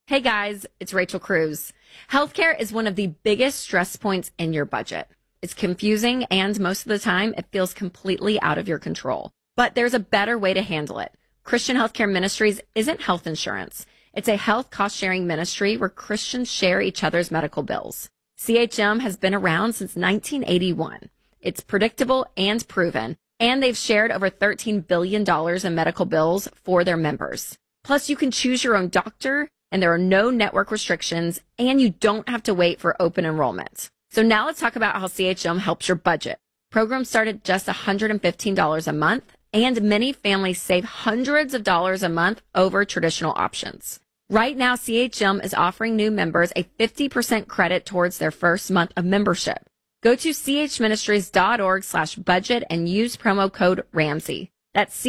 Hey guys, it's Rachel Cruz. Healthcare is one of the biggest stress points in your budget. It's confusing and most of the time it feels completely out of your control. But there's a better way to handle it. Christian Healthcare Ministries isn't health insurance. It's a health cost-sharing ministry where Christians share each other's medical bills. CHM has been around since 1981. It's predictable and proven, and they've shared over $13 billion in medical bills for their members. Plus, you can choose your own doctor, and there are no network restrictions, and you don't have to wait for open enrollment. So now let's talk about how CHM helps your budget. Programs start at just $115 a month, and many families save hundreds of dollars a month over traditional options. Right now, CHM is offering new members a 50% credit towards their first month of membership. Go to chministries.org/budget and use promo code Ramsey. That's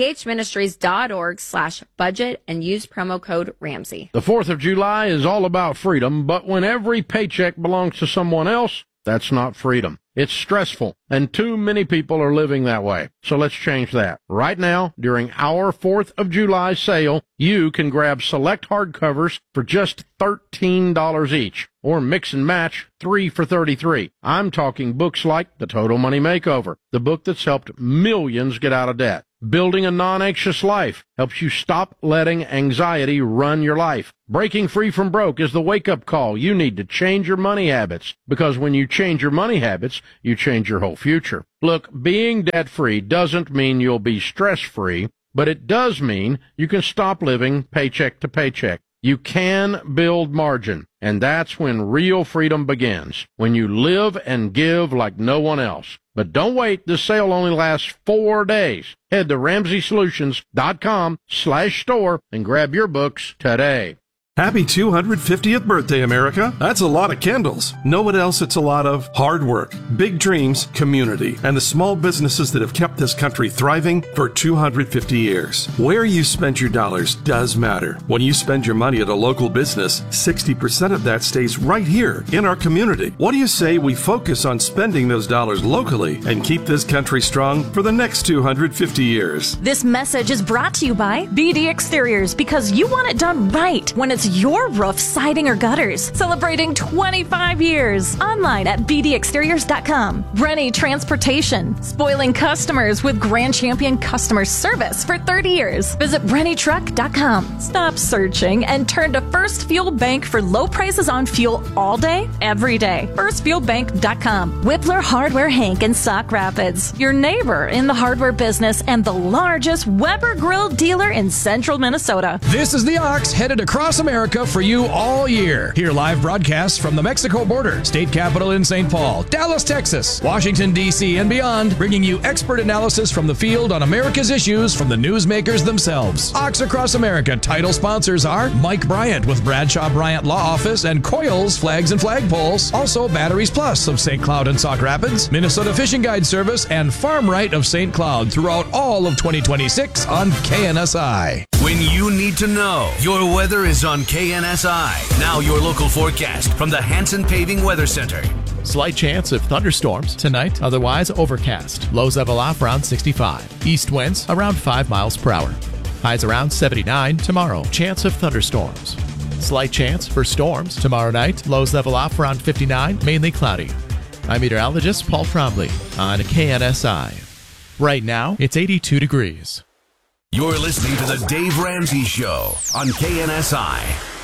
chministries.org/budget and use promo code Ramsey. The 4th of July is all about freedom, but when every paycheck belongs to someone else, that's not freedom. It's stressful, and too many people are living that way. So let's change that. Right now, during our 4th of July sale, you can grab select hardcovers for just $13 each, or mix and match 3 for $33. I'm talking books like The Total Money Makeover, the book that's helped millions get out of debt. Building a Non-Anxious Life helps you stop letting anxiety run your life. Breaking Free from Broke is the wake-up call you need to change your money habits, because when you change your money habits, you change your whole future. Look, being debt-free doesn't mean you'll be stress-free, but it does mean you can stop living paycheck to paycheck. You can build margin, and that's when real freedom begins, when you live and give like no one else. But don't wait, this sale only lasts 4 days. Head to RamseySolutions.com/store and grab your books today. Happy 250th birthday, America. That's a lot of candles. Know what else it's a lot of? Hard work, big dreams, community, and the small businesses that have kept this country thriving for 250 years. Where you spend your dollars does matter. When you spend your money at a local business, 60% of that stays right here in our community. What do you say we focus on spending those dollars locally and keep this country strong for the next 250 years? This message is brought to you by BD Exteriors, because you want it done right when it's your roof, siding, or gutters. Celebrating 25 years. Online at bdexteriors.com. Rennie Transportation. Spoiling customers with Grand Champion customer service for 30 years. Visit rennietruck.com. Stop searching and turn to First Fuel Bank for low prices on fuel all day, every day. FirstFuelBank.com. Whippler Hardware Hank in Sauk Rapids. Your neighbor in the hardware business and the largest Weber Grill dealer in central Minnesota. This is the Ox, headed across America for you all year. Hear live broadcasts from the Mexico border, state capital in St. Paul, Dallas, Texas, Washington, D.C., and beyond, bringing you expert analysis from the field on America's issues from the newsmakers themselves. Ox Across America title sponsors are Mike Bryant with Bradshaw Bryant Law Office and Coils Flags and Flagpoles. Also Batteries Plus of St. Cloud and Sauk Rapids, Minnesota Fishing Guide Service, and Farm Right of St. Cloud throughout all of 2026 on KNSI. When you need to know, your weather is on KNSI. Now your local forecast from the Hanson Paving Weather Center. Slight chance of thunderstorms tonight, otherwise overcast. Lows level off around 65. East winds around 5 miles per hour. Highs around 79 tomorrow. Chance of thunderstorms. Slight chance for storms tomorrow night. Lows level off around 59, mainly cloudy. I'm meteorologist Paul Trombley on KNSI. Right now, it's 82 degrees. You're listening to The Dave Ramsey Show on KNSI.